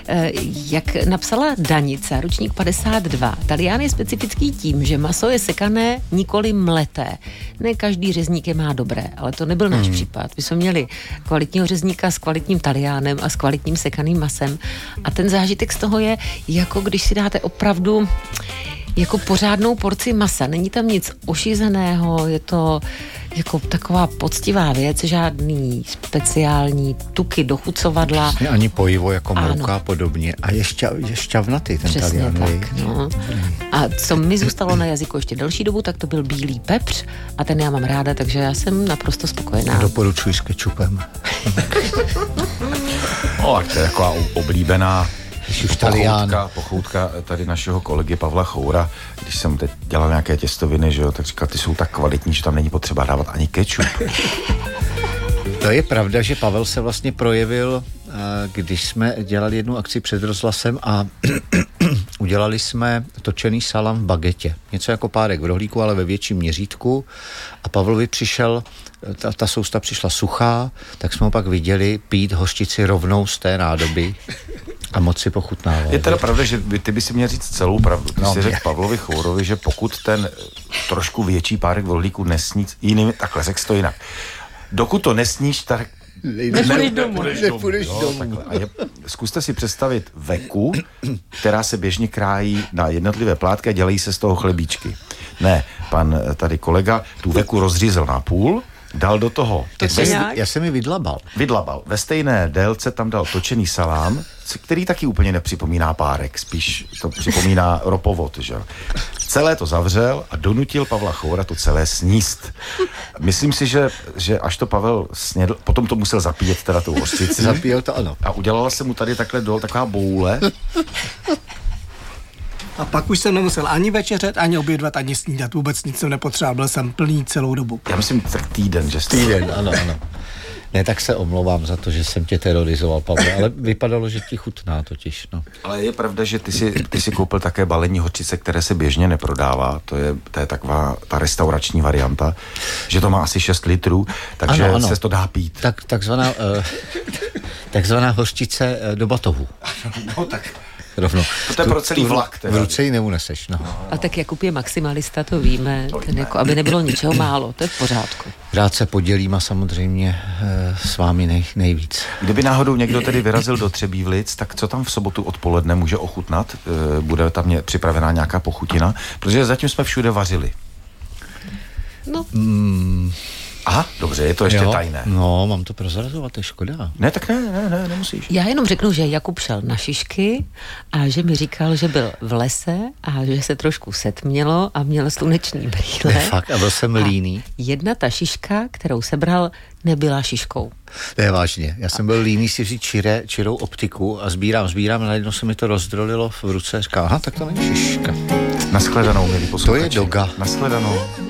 Jak napsala Danica, ročník 52, Talián je specifický tím, že maso je sekané, nikoli mleté. Ne každý řezník je má dobré, ale to nebyl náš případ. My jsme měli kvalitního řezníka s kvalitním Taliánem a s kvalitním sekaným masem a ten zážitek z toho je, jako když si dáte opravdu jako pořádnou porci masa. Není tam nic ošizeného, je to jako taková poctivá věc, žádný speciální tuky do chucovadla. Ani pojivo jako mouka a podobně. A je šťavnatý ten Talián. Tak, no. A co mi zůstalo na jazyku ještě delší dobu, tak to byl bílý pepř a ten já mám ráda, takže já jsem naprosto spokojená. Doporučuji s kečupem. Tak to je taková oblíbená pochoutka tady našeho kolegy Pavla Choura. Když jsem teď dělal nějaké těstoviny, že jo, tak říkal, ty jsou tak kvalitní, že tam není potřeba dávat ani kečup. To je pravda, že Pavel se vlastně projevil, když jsme dělali jednu akci před rozhlasem a udělali jsme točený salám v bagetě. Něco jako párek v rohlíku, ale ve větším měřítku. A Pavlovi přišel, ta sousta přišla suchá, tak jsme ho pak viděli pít hořčici rovnou z té nádoby a moc si pochutnával. Je teda pravda, že ty by si měl říct celou pravdu. Ty si řekl Pavlovi Chourovi, že pokud ten trošku větší párek v rohlíku nesní jiným, takhle řekl to jinak. Dokud to nesníš, tak nepůjdeš domů. Zkuste si představit veku, která se běžně krájí na jednotlivé plátky a dělají se z toho chlebíčky. Ne, pan tady kolega tu veku rozřízl na půl, dal do toho. Já jsem ji vydlabal. Ve stejné délce tam dal točený salám, který taky úplně nepřipomíná párek, spíš to připomíná ropovod, že? Celé to zavřel a donutil Pavla Choura to celé sníst. Myslím si, že až to Pavel snědl, potom to musel zapíjet teda tou hořčici. Zapíjel to, ano. A udělala se mu tady takhle dole taková boule. A pak už jsem nemusel ani večeřet, ani obědvat, ani snídat. Vůbec nic jsem nepotřeboval, byl jsem plný celou dobu. Já myslím tak týden, že jste... Týden, ano. Ne, tak se omlouvám za to, že jsem tě terorizoval, Pavle, ale vypadalo, že ti chutná totiž, no. Ale je pravda, že ty si koupil také balení hořčice, které se běžně neprodává, to je taková ta restaurační varianta, že to má asi 6 litrů, takže ano. Se to dá pít. Takzvaná hořčice do batohu. No tak... Rovno. To je pro celý vlak. V ruce ji neuneseš, no. A tak Jakub je maximalista, to víme, ten jako, aby nebylo ničeho málo, to je v pořádku. Rád se podělím a samozřejmě s vámi nejvíc. Kdyby náhodou někdo tedy vyrazil do Třebíčlic, tak co tam v sobotu odpoledne může ochutnat? Bude tam připravená nějaká pochutina? Protože zatím jsme všude vařili. No. Aha, dobře, je to ještě tajné. No, mám to prozrazovat, to je škoda. Ne, tak ne, nemusíš. Já jenom řeknu, že Jakub šel na šišky a že mi říkal, že byl v lese a že se trošku setmělo a měl sluneční brýle. Ne, fakt, a byl jsem líný. Jedna ta šiška, kterou sebral, nebyla šiškou. To je vážně. Já jsem byl líný si říct čirou optiku a sbírám a najednou se mi to rozdrolilo v ruce. Říkám, aha, tak to není šiška. Naschledanou, milí posluchači. To je doga. Naschledanou.